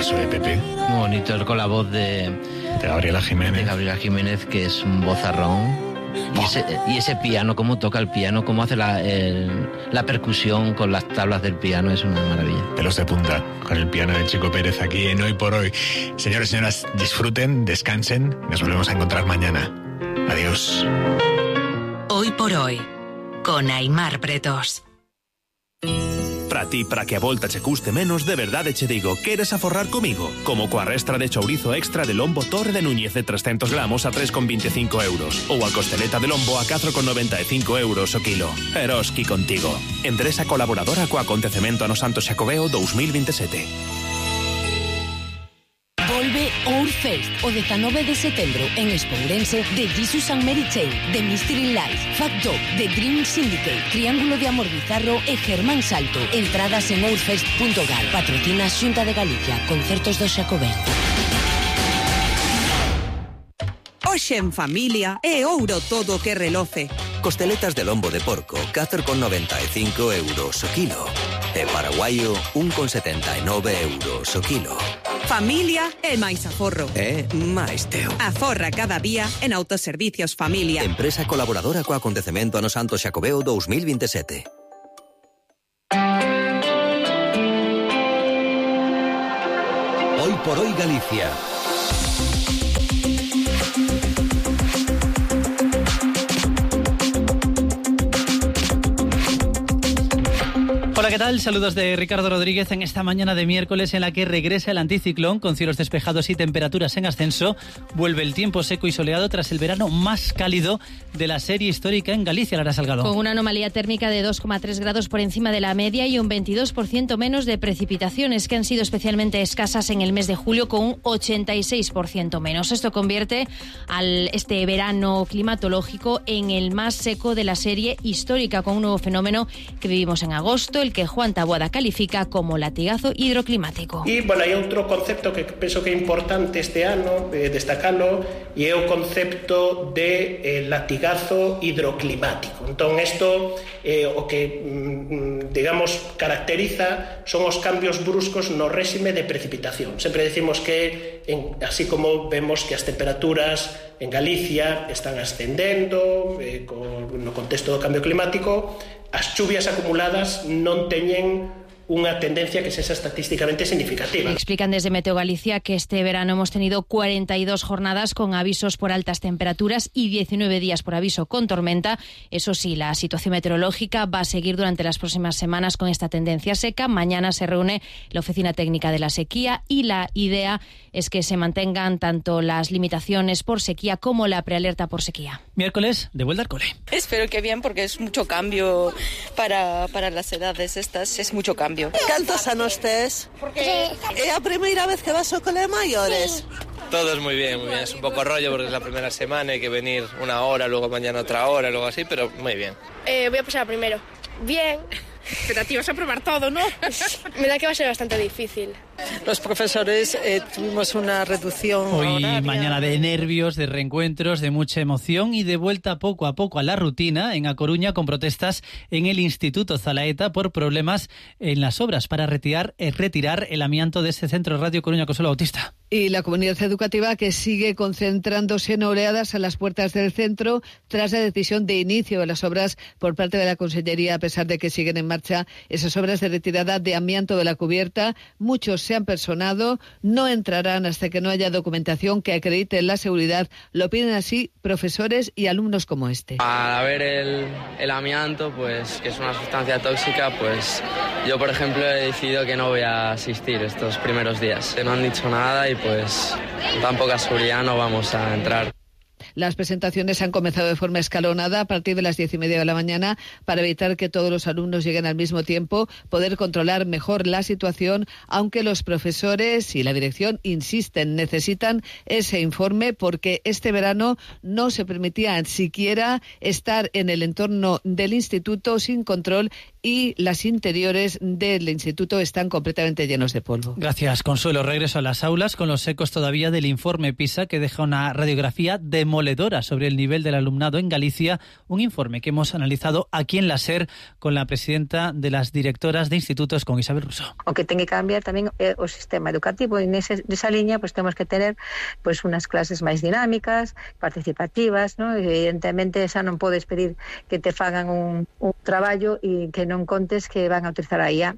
PSOE PP. Muy bonito, con la voz de Gabriela Jiménez. De Gabriela Jiménez, que es un vozarrón. Y ese piano, cómo toca el piano, cómo hace la percusión con las tablas del piano, es una maravilla. Pelos de punta con el piano de Chico Pérez aquí en Hoy por Hoy. Señores y señoras, disfruten, descansen. Nos volvemos a encontrar mañana. Adiós. Hoy por Hoy, con Aimar Bretos. Para ti, para que a volta che custe menos, de verdade che digo, queres aforrar comigo? Como coa restra de chourizo extra de lombo Torre de Núñez de 300 gramos a 3,25 euros. Ou a costeleta de lombo a 4,95 euros o kilo. Eroski contigo. Endresa colaboradora co acontecemento ano Santo Xacobeo 2027. Volve Ourfest o 19 de setembro en Espourense de Jesus and Mary Chain, The Mystery Lies, Fact Dog, The Dream Syndicate, Triángulo de Amor Bizarro e Germán Salto. Entradas en ourfest.gal. Patrocina Xunta de Galicia. Concertos do Xacobeo. Hoxe en familia é ouro todo o que reloce. Costeletas de lombo de porco, 4,95 euros o kilo. E paraguaio, 1,79 euros o kilo. Familia é máis aforro. É máis teo. Aforra cada día en Autoservicios Familia. Empresa colaboradora co acontecemento ano Santo Xacobeo 2027. Hoy por Hoy Galicia. Hola, ¿qué tal? Saludos de Ricardo Rodríguez en esta mañana de miércoles en la que regresa el anticiclón con cielos despejados y temperaturas en ascenso. Vuelve el tiempo seco y soleado tras el verano más cálido de la serie histórica en Galicia, Lara Salgado. Con una anomalía térmica de 2,3 grados por encima de la media y un 22% menos de precipitaciones que han sido especialmente escasas en el mes de julio con un 86% menos. Esto convierte este verano climatológico en el más seco de la serie histórica, con un nuevo fenómeno que vivimos en agosto, el que Juan Taboada califica como latigazo hidroclimático. E, bueno, hai outro concepto que penso que é importante este ano destacalo, e é o concepto de latigazo hidroclimático. Entón, isto o que, digamos, caracteriza son os cambios bruscos no réxime de precipitación. Sempre decimos que, así como vemos que as temperaturas en Galicia están ascendendo no contexto do cambio climático, as chuvias acumuladas non teñen unha tendencia que sexa estatísticamente significativa. Explican desde Meteo Galicia que este verano hemos tenido 42 jornadas con avisos por altas temperaturas y 19 días por aviso con tormenta. Eso sí, la situación meteorológica va a seguir durante las próximas semanas con esta tendencia seca. Mañana se reúne la Oficina Técnica de la Sequía y la idea es que se mantengan tanto las limitaciones por sequía como la prealerta por sequía. Miércoles, de vuelta al cole. Espero que bien, porque es mucho cambio para las edades estas, es mucho cambio. Cantos anos tes? É a primeira vez que vas ao cole de maiores? Todos muy bien, muy bien. Es un poco rollo porque es la primera semana, hay que venir una hora, luego mañana otra hora, luego así, pero muy bien. Voy a pasar primero. Bien. Pero a ti vas a probar todo, ¿no? Me da que va a ser bastante difícil. Los profesores tuvimos una reducción hoy horaria. Mañana de nervios, de reencuentros, de mucha emoción y de vuelta poco a poco a la rutina en A Coruña, con protestas en el Instituto Zalaeta por problemas en las obras para retirar el amianto de este centro Radio Coruña Consuelo Bautista. Y la comunidad educativa que sigue concentrándose en oleadas a las puertas del centro tras la decisión de inicio de las obras por parte de la Consellería, a pesar de que siguen en marcha esas obras de retirada de amianto de la cubierta. Muchos se han personado, no entrarán hasta que no haya documentación que acredite la seguridad. Lo piden así profesores y alumnos como este. Al ver el amianto, pues que es una sustancia tóxica, pues yo, por ejemplo, he decidido que no voy a asistir estos primeros días. No han dicho nada y pues tan poca seguridad no vamos a entrar. Las presentaciones han comenzado de forma escalonada a partir de las 10:30 de la mañana para evitar que todos los alumnos lleguen al mismo tiempo, poder controlar mejor la situación, aunque los profesores y la dirección insisten, necesitan ese informe porque este verano no se permitía siquiera estar en el entorno del instituto sin control y las interiores del instituto están completamente llenos de polvo. Gracias, Consuelo. Regreso a las aulas con los ecos todavía del informe PISA, que deja una radiografía demoledora sobre el nivel del alumnado en Galicia, un informe que hemos analizado aquí en la SER con la presidenta de las directoras de institutos, con Isabel Russo. O que ten que cambiar tamén o sistema educativo, e nesa liña pues temos que tener pues unas clases máis dinámicas, participativas, ¿no? Evidentemente xa non podes pedir que te fagan un traballo e que non contes que van a utilizar a IA.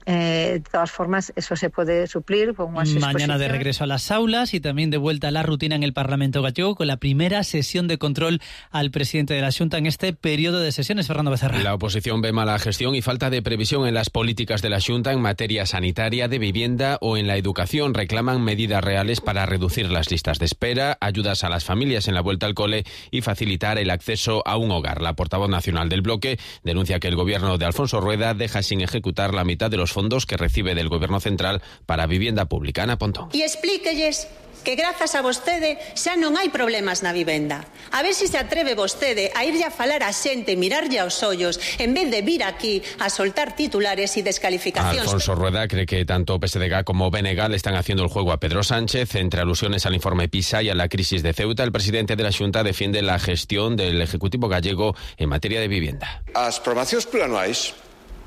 De todas formas, eso se puede suplir con unas Mañana de regreso a las aulas y también de vuelta a la rutina en el Parlamento gallego con la primera sesión de control al presidente de la Xunta en este periodo de sesiones, Fernando Becerra. La oposición ve mala gestión y falta de previsión en las políticas de la Xunta en materia sanitaria, de vivienda o en la educación. Reclaman medidas reales para reducir las listas de espera, ayudas a las familias en la vuelta al cole y facilitar el acceso a un hogar. La portavoz nacional del bloque denuncia que el gobierno de Alfonso Rueda deja sin ejecutar la mitad de los fondos que recibe del gobierno central para vivienda pública. Ana Pontón. E explíquelles que grazas a vostede xa non hai problemas na vivenda. A ver se atreve vostede a irlle a falar a xente, mirarlle aos ollos, en vez de vir aquí a soltar titulares e descalificacións. Alfonso Rueda cree que tanto PSDG como BNG le están haciendo el juego a Pedro Sánchez. Entre alusiones al informe PISA y a la crisis de Ceuta, el presidente de la Xunta defiende la gestión del Ejecutivo gallego en materia de vivienda. As programacións plurianuais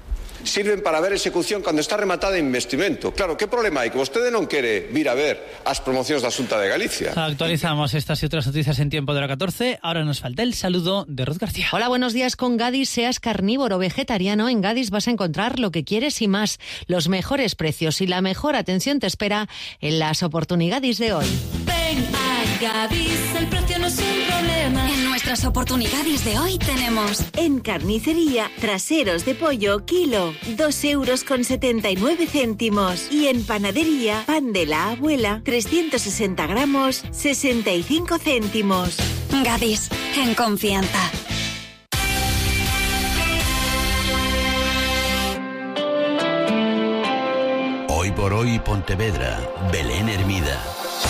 sirven para ver execución cando está rematada investimento. Claro, que problema hai? Que vostede non quere vir a ver as promocións da Xunta de Galicia. Actualizamos estas y otras noticias en tiempo de la 14. Ahora nos falta el saludo de Ruth García. Hola, buenos días. Con Gadis, seas carnívoro o vegetariano, en Gadis vas a encontrar lo que quieres y más. Los mejores precios y la mejor atención te espera en las oportunidades de hoy. Ven a Gadis, el precio no es un problema. En nuestras oportunidades de hoy tenemos en carnicería, traseros de pollo, kilo, 2,79 €. Y en panadería, pan de la abuela, 360 gramos, 65 céntimos. Gadis, en confianza. Hoy por hoy, Pontevedra, Belén Hermida.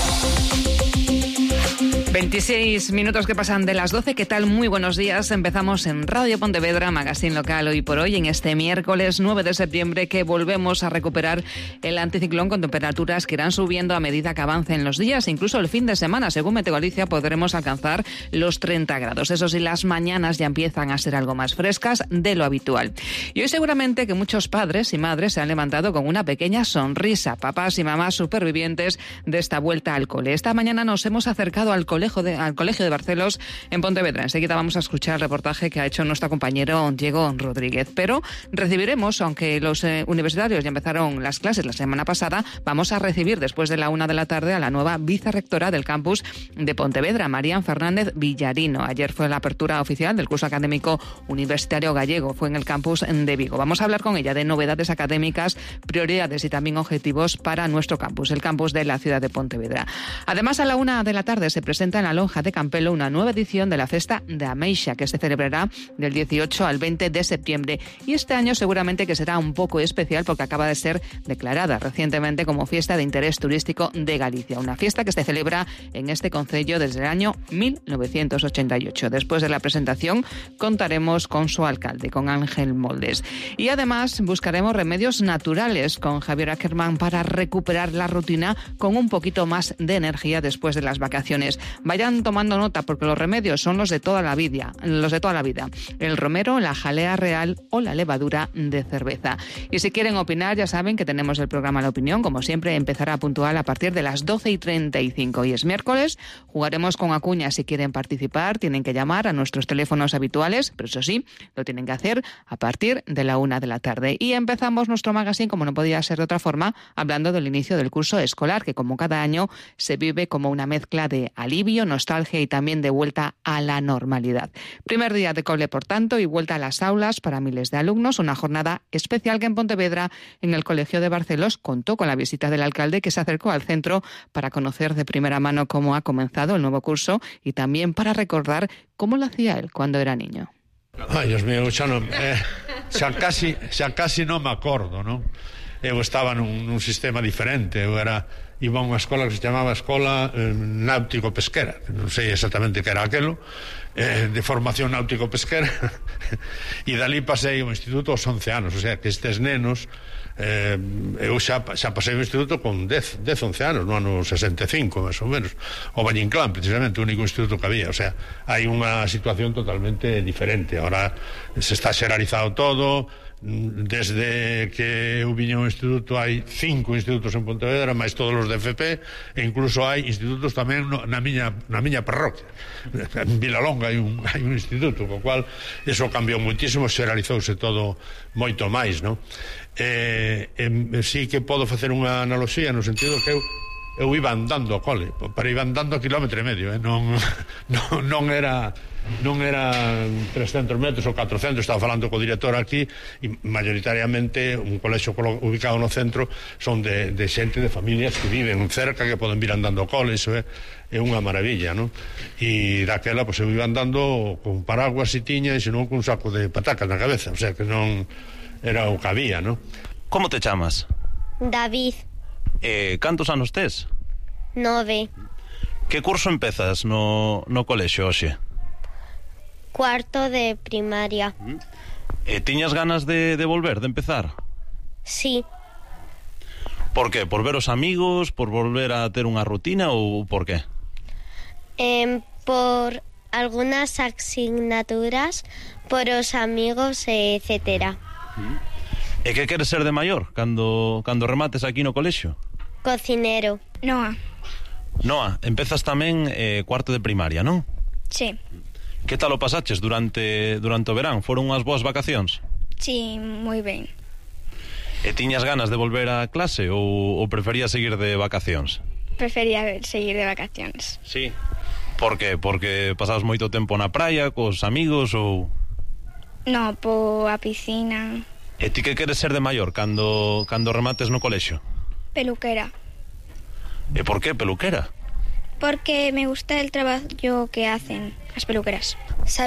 26 minutos que pasan de las 12. ¿Qué tal? Muy buenos días. Empezamos en Radio Pontevedra, magazine local Hoy por Hoy, en este miércoles 9 de septiembre, que volvemos a recuperar el anticiclón con temperaturas que irán subiendo a medida que avancen los días. Incluso el fin de semana, según Meteo Galicia, podremos alcanzar los 30 grados. Eso sí, las mañanas ya empiezan a ser algo más frescas de lo habitual. Y hoy seguramente que muchos padres y madres se han levantado con una pequeña sonrisa. Papás y mamás supervivientes de esta vuelta al cole. Esta mañana nos hemos acercado al Colegio de Barcelos en Pontevedra. Enseguida vamos a escuchar el reportaje que ha hecho nuestro compañero Diego Rodríguez. Pero recibiremos, aunque los universitarios ya empezaron las clases la semana pasada, vamos a recibir después de la 1 de la tarde a la nueva vicerrectora del campus de Pontevedra, Marían Fernández Villarino. Ayer fue la apertura oficial del curso académico universitario gallego. Fue en el campus de Vigo. Vamos a hablar con ella de novedades académicas, prioridades y también objetivos para nuestro campus, el campus de la ciudad de Pontevedra. Además, a la 1 de la tarde se presenta en la Lonja de Campelo una nueva edición de la Festa de Ameixa, que se celebrará del 18 al 20 de septiembre. Y este año seguramente que será un poco especial porque acaba de ser declarada recientemente como Fiesta de Interés Turístico de Galicia. Una fiesta que se celebra en este concello desde el año 1988. Después de la presentación contaremos con su alcalde, con Ángel Moldes. Y además buscaremos remedios naturales con Javier Ackerman para recuperar la rutina con un poquito más de energía después de las vacaciones. Vayan tomando nota porque los remedios son los de toda la vida. El romero, la jalea real o la levadura de cerveza. Y si quieren opinar, ya saben que tenemos el programa La Opinión. Como siempre, empezará puntual a partir de las 12:35. Y es miércoles. Jugaremos con Acuña. Si quieren participar, tienen que llamar a nuestros teléfonos habituales, pero eso sí, lo tienen que hacer a partir de la 1 de la tarde. Y empezamos nuestro magazine, como no podía ser de otra forma, hablando del inicio del curso escolar, que como cada año se vive como una mezcla de alivio, nostalgia y también de vuelta a la normalidad. Primer día de cole, por tanto, y vuelta a las aulas para miles de alumnos. Una jornada especial que en Pontevedra, en el Colegio de Barcelos, contó con la visita del alcalde, que se acercó al centro para conocer de primera mano cómo ha comenzado el nuevo curso y también para recordar cómo lo hacía él cuando era niño. Ai, Dios mío, xa casi non me acordo, non? eu estaba nun sistema diferente. Eu iba a unha escola que se chamaba Escola Náutico-Pesquera, non sei exactamente que era aquelo, de formación náutico-pesquera, e dali pasei ao instituto aos 11 anos, o sea que estes nenos, eu xa pasei o instituto con 10, 11 anos, no ano 65, máis ou menos, o Valle-Inclán, precisamente, o único instituto que había. O sea, hai unha situación totalmente diferente. Ahora se está xeralizado todo. Desde que eu viña ao instituto hai 5 institutos en Pontevedra, máis todos os de FP, e incluso hai institutos tamén na miña parroquia. En Vilalonga hai un instituto, co cual eso cambiou moitísimo, xeralizouse todo moito máis, non? Sí que podo facer unha analoxía no sentido que eu iba andando ao cole, pero iba andando a 1,5 km, non era 300 metros ou 400. Estaba falando co director aquí, e mayoritariamente un colexo ubicado no centro son de xente, de familias que viven cerca, que poden vir andando ao cole. Iso é unha maravilla, non? E daquela, pois, eu iba andando con paraguas e tiña, e senón con un saco de patacas na cabeza, o sea que non era o que había, non? Como te chamas? David. Cantos anos tes? 9. Que curso empezas no colexio hoxe? Cuarto de primaria. Tiñas ganas de volver, de empezar? Sí. Por qué? Por ver os amigos, por volver a ter unha rutina ou por qué? Por algunas asignaturas, por os amigos, etcétera. E que queres ser de maior cando remates aquí no colexio? Cocinero. Noa. Noa, empezas tamén cuarto de primaria, non? Sí. Que tal o pasaches durante o verán? Foron unhas boas vacacións? Sí, moi ben. E tiñas ganas de volver a clase ou preferías seguir de vacacións? Prefería seguir de vacacións. Sí. Por qué? Porque pasabas moito tempo na praia, cos amigos ou...? No, a piscina. E ti que queres ser de maior cando remates no colexio? Peluquera. E por qué peluquera? Porque me gusta el trabajo que hacen las peluqueras.